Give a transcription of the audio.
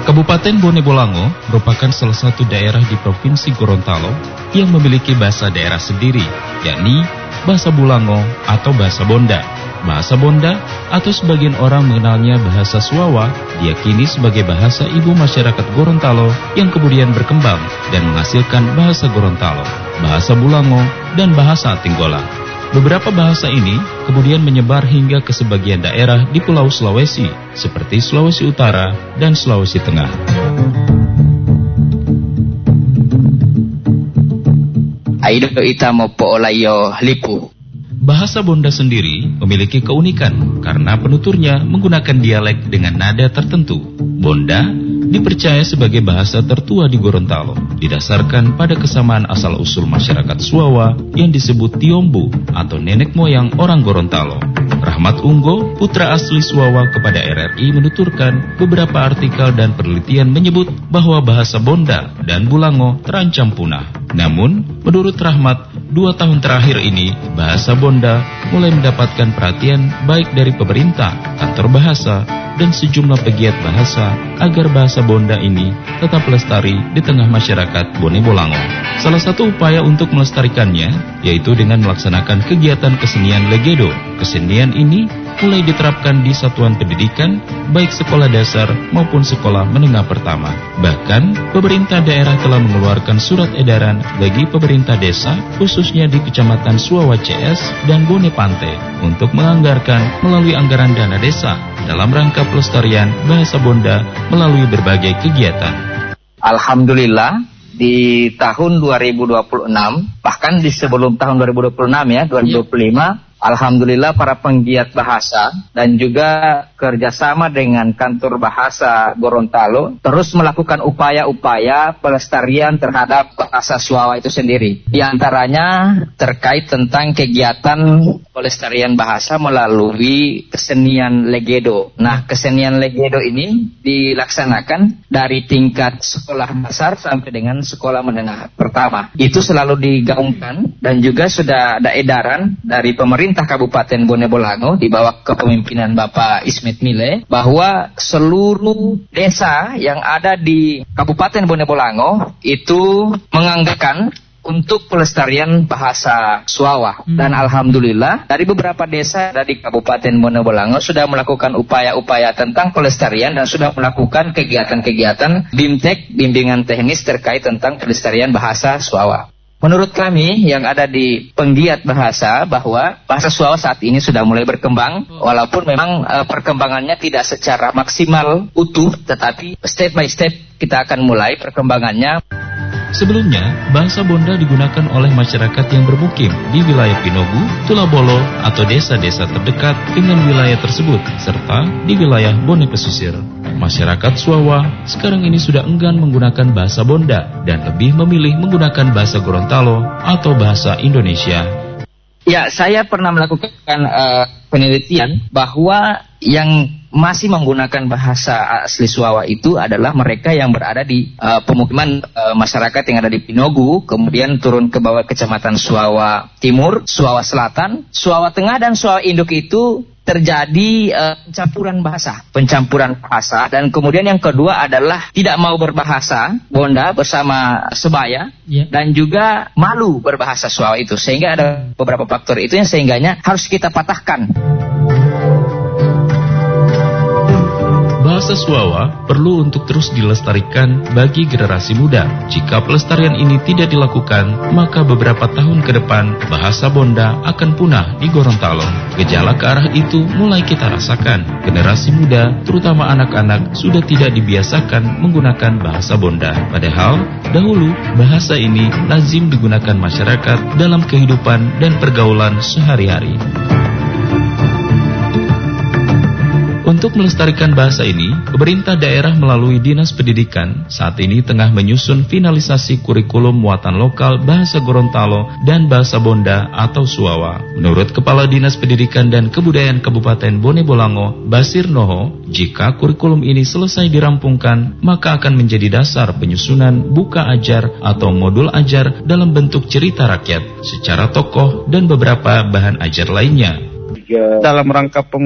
Kabupaten Bone Bolango merupakan salah satu daerah di Provinsi Gorontalo yang memiliki bahasa daerah sendiri, yakni bahasa Bolango atau bahasa Bonda. Bahasa Bonda atau sebagian orang mengenalnya bahasa Suawa diyakini sebagai bahasa ibu masyarakat Gorontalo yang kemudian berkembang dan menghasilkan bahasa Gorontalo, bahasa Bolango, dan bahasa Tinggola. Beberapa bahasa ini kemudian menyebar hingga ke sebagian daerah di Pulau Sulawesi, seperti Sulawesi Utara dan Sulawesi Tengah. Aido ita mopo olayo lipu. Bahasa Bonda sendiri memiliki keunikan karena penuturnya menggunakan dialek dengan nada tertentu. Bonda dipercaya sebagai bahasa tertua di Gorontalo, didasarkan pada kesamaan asal-usul masyarakat Suawa yang disebut Tiombu atau nenek moyang orang Gorontalo. Rahmat Unggo, putra asli Suawa kepada RRI menuturkan beberapa artikel dan penelitian menyebut bahwa bahasa Bonda dan Bolango terancam punah. Namun, menurut Rahmat, 2 tahun terakhir ini, bahasa Bonda mulai mendapatkan perhatian baik dari pemerintah, kantor bahasa, dan sejumlah pegiat bahasa agar bahasa Bonda ini tetap lestari di tengah masyarakat Bone Bolango. Salah satu upaya untuk melestarikannya yaitu dengan melaksanakan kegiatan kesenian legedo. Kesenian ini mulai diterapkan di satuan pendidikan baik sekolah dasar maupun sekolah menengah pertama. Bahkan, pemerintah daerah telah mengeluarkan surat edaran bagi pemerintah desa khususnya di Kecamatan Suawa CS dan Bone Pante untuk menganggarkan melalui anggaran dana desa dalam rangka pelestarian bahasa Bonda melalui berbagai kegiatan. Alhamdulillah di tahun 2026, bahkan di sebelum tahun 2026 ya, 2025, alhamdulillah para penggiat bahasa dan juga kerjasama dengan kantor bahasa Gorontalo terus melakukan upaya-upaya pelestarian terhadap bahasa Suawa itu sendiri. Di antaranya terkait tentang kegiatan pelestarian bahasa melalui kesenian legedo. Nah, kesenian legedo ini dilaksanakan dari tingkat sekolah dasar sampai dengan sekolah menengah pertama. Itu selalu digaungkan dan juga sudah ada edaran dari pemerintah Kabupaten Bone Bolango di bawah kepemimpinan Bapak Ismet Mile bahwa seluruh desa yang ada di Kabupaten Bone Bolango itu menganggarkan untuk pelestarian bahasa Suawa. Dan alhamdulillah dari beberapa desa dari Kabupaten Bone Bolango sudah melakukan upaya-upaya tentang pelestarian dan sudah melakukan kegiatan-kegiatan BIMTEK, bimbingan teknis terkait tentang pelestarian bahasa Suawa. Menurut kami yang ada di penggiat bahasa bahwa bahasa Suawa saat ini sudah mulai berkembang, walaupun memang perkembangannya tidak secara maksimal utuh, tetapi step by step kita akan mulai perkembangannya. Sebelumnya, bahasa Bonda digunakan oleh masyarakat yang bermukim di wilayah Pinogu, Tulabolo, atau desa-desa terdekat dengan wilayah tersebut, serta di wilayah Bone Pesisir. Masyarakat Suawa sekarang ini sudah enggan menggunakan bahasa Bonda dan lebih memilih menggunakan bahasa Gorontalo atau bahasa Indonesia. Ya, saya pernah melakukan penelitian bahwa yang masih menggunakan bahasa asli Suawa itu adalah mereka yang berada di pemukiman masyarakat yang ada di Pinogu, kemudian turun ke bawah Kecamatan Suawa Timur, Suawa Selatan, Suawa Tengah, dan Suawa Induk itu terjadi pencampuran bahasa, dan kemudian yang kedua adalah tidak mau berbahasa Bonda bersama sebaya, dan juga malu berbahasa Suawa itu, sehingga ada beberapa faktor itu yang sehingganya harus kita patahkan. Bahasa Suawa perlu untuk terus dilestarikan bagi generasi muda. Jika pelestarian ini tidak dilakukan, maka beberapa tahun ke depan bahasa Bonda akan punah di Gorontalo. Gejala ke arah itu mulai kita rasakan. Generasi muda, terutama anak-anak, sudah tidak dibiasakan menggunakan bahasa Bonda. Padahal dahulu bahasa ini lazim digunakan masyarakat dalam kehidupan dan pergaulan sehari-hari. Untuk melestarikan bahasa ini, pemerintah daerah melalui Dinas Pendidikan saat ini tengah menyusun finalisasi kurikulum muatan lokal bahasa Gorontalo dan bahasa Bonda atau Suawa. Menurut Kepala Dinas Pendidikan dan Kebudayaan Kabupaten Bone Bolango, Basir Noho, jika kurikulum ini selesai dirampungkan, maka akan menjadi dasar penyusunan buka ajar atau modul ajar dalam bentuk cerita rakyat, secara tokoh dan beberapa bahan ajar lainnya. Dalam rangka